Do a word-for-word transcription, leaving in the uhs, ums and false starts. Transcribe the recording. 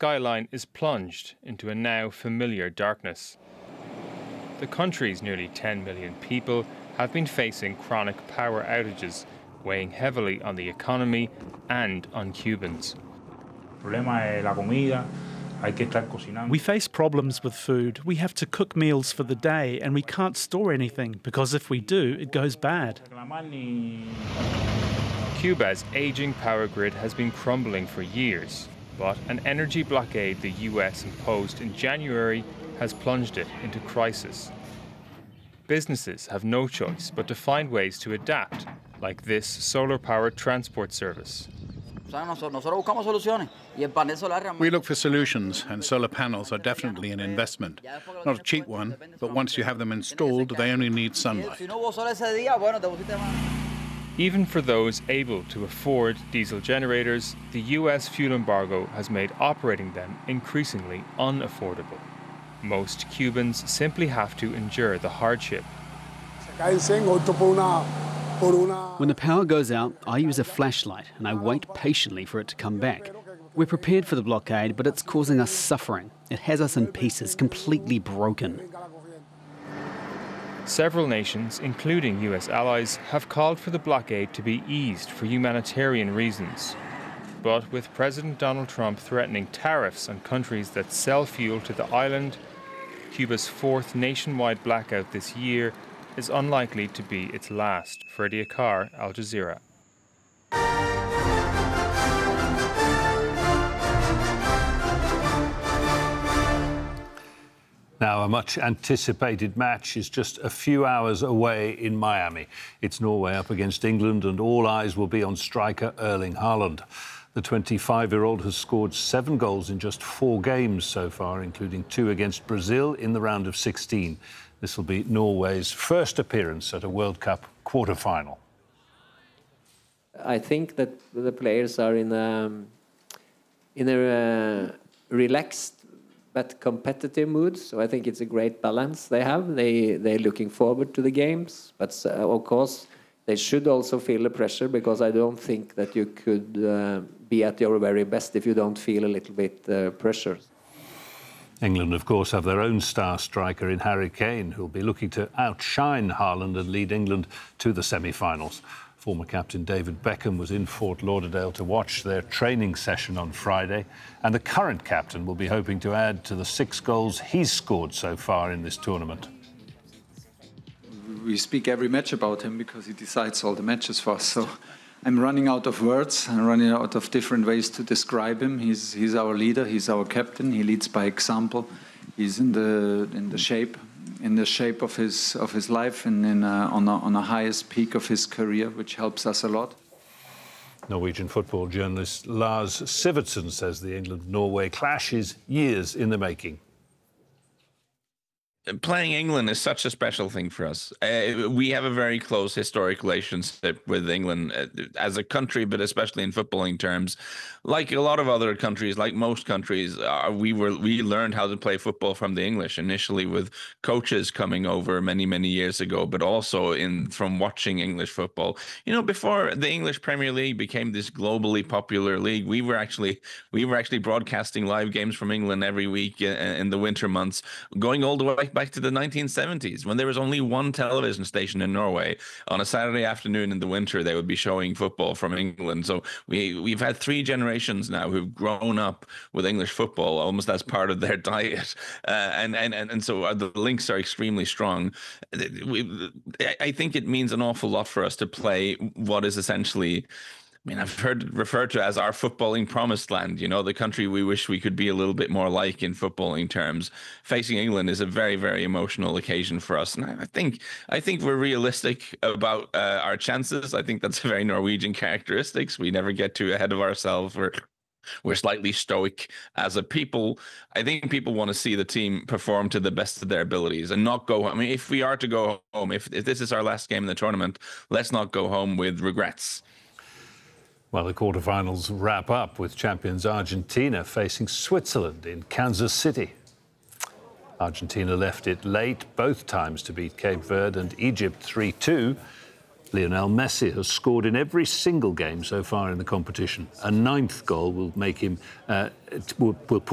skyline is plunged into a now familiar darkness. The country's nearly ten million people have been facing chronic power outages, weighing heavily on the economy and on Cubans. We face problems with food. We have to cook meals for the day and we can't store anything because if we do, it goes bad. Cuba's aging power grid has been crumbling for years, but an energy blockade the U S imposed in January has plunged it into crisis. Businesses have no choice but to find ways to adapt, like this solar-powered transport service. We look for solutions, and solar panels are definitely an investment. Not a cheap one, but once you have them installed, they only need sunlight. Even for those able to afford diesel generators, the U S fuel embargo has made operating them increasingly unaffordable. Most Cubans simply have to endure the hardship. When the power goes out, I use a flashlight and I wait patiently for it to come back. We're prepared for the blockade, but it's causing us suffering. It has us in pieces, completely broken. Several nations, including U S allies, have called for the blockade to be eased for humanitarian reasons. But with President Donald Trump threatening tariffs on countries that sell fuel to the island, Cuba's fourth nationwide blackout this year is unlikely to be its last. Freddie Akar, Al Jazeera. Now, a much-anticipated match is just a few hours away in Miami. It's Norway up against England, and all eyes will be on striker Erling Haaland. The twenty-five-year-old has scored seven goals in just four games so far, including two against Brazil in the round of sixteen. This will be Norway's first appearance at a World Cup quarter-final. I think that the players are in a, in a uh, relaxed but competitive mood, so I think it's a great balance they have. They, they're looking forward to the games, but uh, of course they should also feel the pressure, because I don't think that you could uh, be at your very best if you don't feel a little bit uh, pressure. England, of course, have their own star striker in Harry Kane, who'll be looking to outshine Haaland and lead England to the semi-finals. Former captain David Beckham was in Fort Lauderdale to watch their training session on Friday, and the current captain will be hoping to add to the six goals he's scored so far in this tournament. We speak every match about him because he decides all the matches for us. So I'm running out of words. I'm running out of different ways to describe him. He's he's our leader. He's our captain. He leads by example. He's in the in the shape in the shape of his of his life and in a, on a, on the highest peak of his career, which helps us a lot. Norwegian football journalist Lars Sivertsen says the England-Norway clash is years in the making. Playing England is such a special thing for us. Uh, we have a very close historic relationship with England uh, as a country, but especially in footballing terms. Like a lot of other countries, like most countries, uh, we were we learned how to play football from the English, initially with coaches coming over many, many years ago, but also in from watching English football. You know, before the English Premier League became this globally popular league, we were actually we were actually broadcasting live games from England every week in, in the winter months, going all the way back to the nineteen seventies, when there was only one television station in Norway. On a Saturday afternoon in the winter, they would be showing football from England. So we, we've had three generations now who've grown up with English football almost as part of their diet. Uh, and, and, and, and so the links are extremely strong. We, I think it means an awful lot for us to play what is essentially, I mean, I've heard it referred to as our footballing promised land, you know, the country we wish we could be a little bit more like in footballing terms. Facing England is a very, very emotional occasion for us. And I think I think we're realistic about uh, our chances. I think that's a very Norwegian characteristics. We never get too ahead of ourselves. We're, we're slightly stoic as a people. I think people want to see the team perform to the best of their abilities and not go, I mean, if we are to go home, if, if this is our last game in the tournament, let's not go home with regrets. Well, the quarterfinals wrap up with champions Argentina facing Switzerland in Kansas City. Argentina left it late both times to beat Cape Verde and Egypt three two. Lionel Messi has scored in every single game so far in the competition. A ninth goal will make him uh, will, will put